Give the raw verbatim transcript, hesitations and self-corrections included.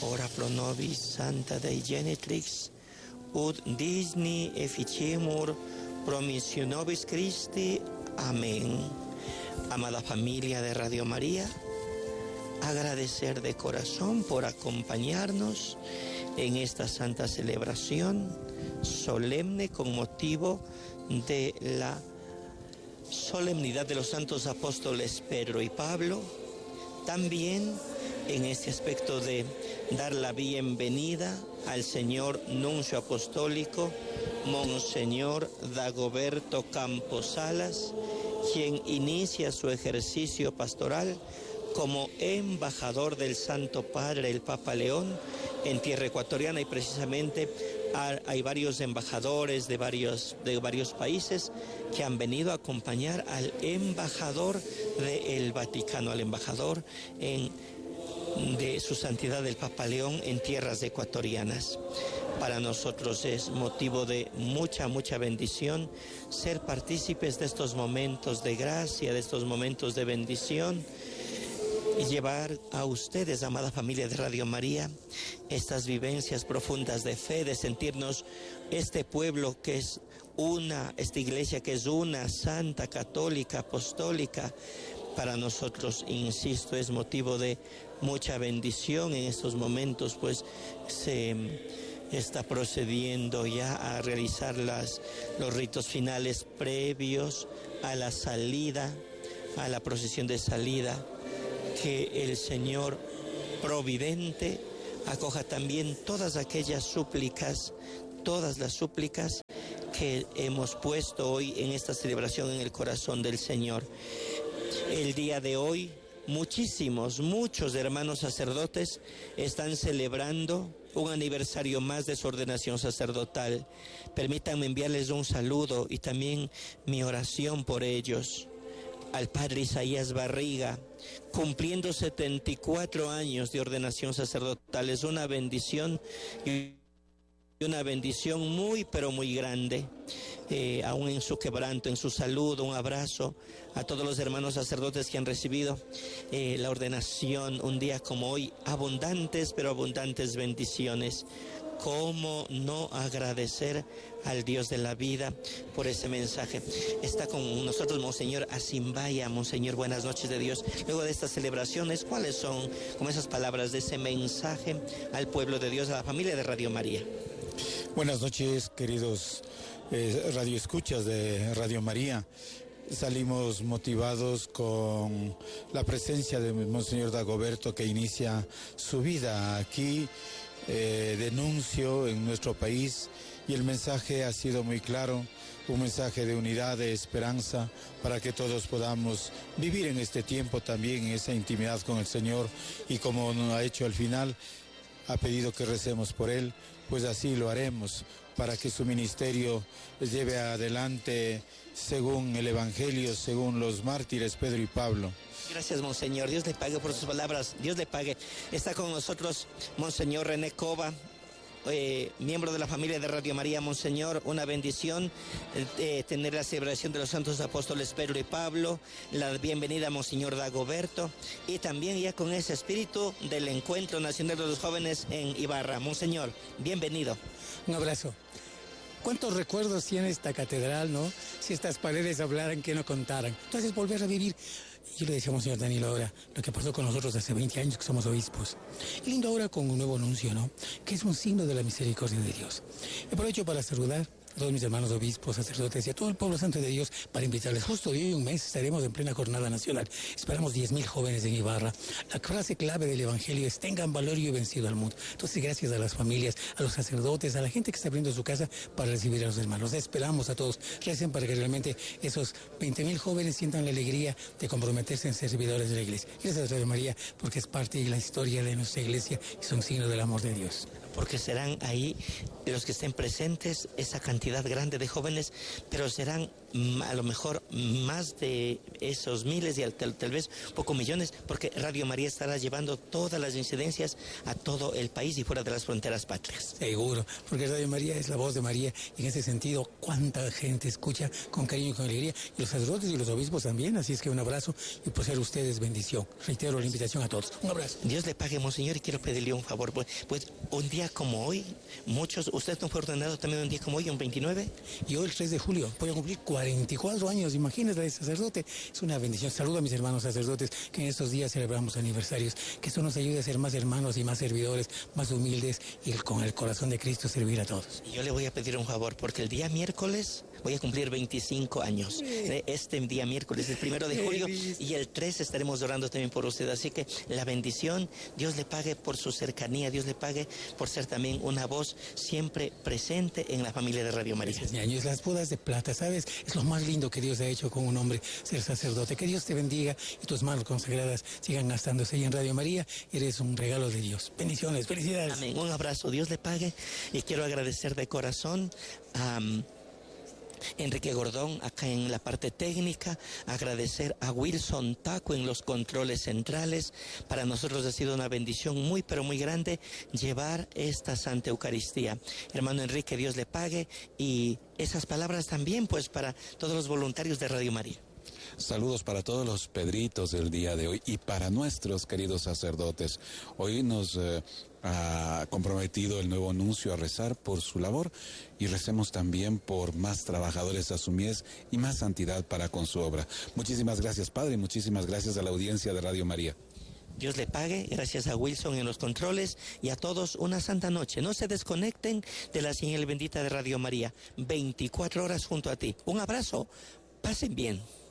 ora pro nobis Santa Dei Genitrix, ut digni efficiemur promisio nobis Christi. Amén. Amada familia de Radio María, agradecer de corazón por acompañarnos en esta santa celebración solemne con motivo de la solemnidad de los santos apóstoles Pedro y Pablo. También en este aspecto de dar la bienvenida al señor nuncio apostólico, Monseñor Dagoberto Campos Salas, quien inicia su ejercicio pastoral como embajador del Santo Padre, el Papa León, en tierra ecuatoriana, y precisamente hay varios embajadores de varios, de varios países que han venido a acompañar al embajador del Vaticano, al embajador en, de su santidad el Papa León en tierras ecuatorianas. Para nosotros es motivo de mucha, mucha bendición ser partícipes de estos momentos de gracia, de estos momentos de bendición, y llevar a ustedes, amada familia de Radio María, estas vivencias profundas de fe, de sentirnos este pueblo que es una, esta iglesia que es una, santa, católica, apostólica. Para nosotros, insisto, es motivo de mucha bendición en estos momentos, pues se está procediendo ya a realizar las, los ritos finales previos a la salida, a la procesión de salida. Que el Señor providente acoja también todas aquellas súplicas, todas las súplicas que hemos puesto hoy en esta celebración en el corazón del Señor. El día de hoy, muchísimos, muchos hermanos sacerdotes están celebrando un aniversario más de su ordenación sacerdotal. Permítanme enviarles un saludo y también mi oración por ellos. Al padre Isaías Barriga, cumpliendo setenta y cuatro años de ordenación sacerdotal. Es una bendición y una bendición muy, pero muy grande. Eh, aún en su quebranto, en su salud, un abrazo a todos los hermanos sacerdotes que han recibido eh, la ordenación un día como hoy. Abundantes, pero abundantes bendiciones. ¿Cómo no agradecer al Dios de la vida por ese mensaje? Está con nosotros Monseñor Asimbaya. Monseñor, buenas noches de Dios. Luego de estas celebraciones, ¿cuáles son como esas palabras de ese mensaje al pueblo de Dios, a la familia de Radio María? Buenas noches, queridos eh, radioescuchas de Radio María. Salimos motivados con la presencia de Monseñor Dagoberto, que inicia su vida aquí, Eh, denuncio en nuestro país, y el mensaje ha sido muy claro, un mensaje de unidad, de esperanza, para que todos podamos vivir en este tiempo también en esa intimidad con el Señor, y como nos ha hecho al final, ha pedido que recemos por él, pues así lo haremos, para que su ministerio lleve adelante según el Evangelio, según los mártires Pedro y Pablo. Gracias, Monseñor. Dios le pague por sus palabras. Dios le pague. Está con nosotros Monseñor René Cova, eh, miembro de la familia de Radio María. Monseñor, una bendición eh, tener la celebración de los santos apóstoles Pedro y Pablo, la bienvenida a Monseñor Dagoberto, y también ya con ese espíritu del Encuentro Nacional de los Jóvenes en Ibarra. Monseñor, bienvenido. Un abrazo. ¿Cuántos recuerdos tiene esta catedral, no? Si estas paredes hablaran, que no contaran. Entonces, volver a vivir. Yo le decía a Monseñor Danilo ahora lo que pasó con nosotros hace veinte años que somos obispos. Y lindo ahora con un nuevo anuncio, ¿no? Que es un signo de la misericordia de Dios. Aprovecho para saludar a todos mis hermanos obispos, sacerdotes y a todo el pueblo santo de Dios para invitarles. Justo de hoy un mes estaremos en plena jornada nacional. Esperamos diez mil jóvenes en Ibarra. La frase clave del Evangelio es: tengan valor y he vencido al mundo. Entonces, gracias a las familias, a los sacerdotes, a la gente que está abriendo su casa para recibir a los hermanos. Esperamos a todos. Recen para que realmente esos veinte mil jóvenes sientan la alegría de comprometerse en ser servidores de la iglesia. Gracias a Radio María, porque es parte de la historia de nuestra iglesia y son signo del amor de Dios. Porque serán ahí los que estén presentes, esa cantidad grande de jóvenes, pero serán a lo mejor más de esos miles y tal, tal vez pocos millones, porque Radio María estará llevando todas las incidencias a todo el país y fuera de las fronteras patrias. Seguro, porque Radio María es la voz de María y en ese sentido cuánta gente escucha con cariño y con alegría, y los sacerdotes y los obispos también, así es que un abrazo y por ser ustedes bendición. Reitero la invitación a todos. Un abrazo. Dios le pague, monseñor, y quiero pedirle un favor, pues, pues un día como hoy, muchos, usted no fue ordenado también un día como hoy, un veintinueve. Y hoy el tres de julio voy a cumplir cuarenta y cuatro años, imagínate, de sacerdote. Es una bendición. Saludo a mis hermanos sacerdotes que en estos días celebramos aniversarios, que eso nos ayude a ser más hermanos y más servidores, más humildes y el, con el corazón de Cristo servir a todos. Y yo le voy a pedir un favor, porque el día miércoles voy a cumplir veinticinco años. Sí. Este día miércoles, el primero de julio, y el tres estaremos orando también por usted. Así que la bendición, Dios le pague por su cercanía, Dios le pague por ser también una voz siempre presente en la familia de Radio María. Gracias, ñaño. Es las bodas de plata, ¿sabes? Es lo más lindo que Dios ha hecho con un hombre, ser sacerdote. Que Dios te bendiga y tus manos consagradas sigan gastándose ahí en Radio María. Eres un regalo de Dios. Bendiciones, felicidades. Amén. Un abrazo, Dios le pague, y quiero agradecer de corazón a um, Enrique Gordón acá en la parte técnica, agradecer a Wilson Taco en los controles centrales. Para nosotros ha sido una bendición muy pero muy grande llevar esta Santa Eucaristía. Hermano Enrique, Dios le pague, y esas palabras también pues para todos los voluntarios de Radio María. Saludos para todos los Pedritos del día de hoy y para nuestros queridos sacerdotes. Hoy nos eh, ha comprometido el nuevo nuncio a rezar por su labor, y recemos también por más trabajadores a su mies y más santidad para con su obra. Muchísimas gracias, Padre, y muchísimas gracias a la audiencia de Radio María. Dios le pague, gracias a Wilson en los controles, y a todos una santa noche. No se desconecten de la señal bendita de Radio María, veinticuatro horas junto a ti. Un abrazo, pasen bien.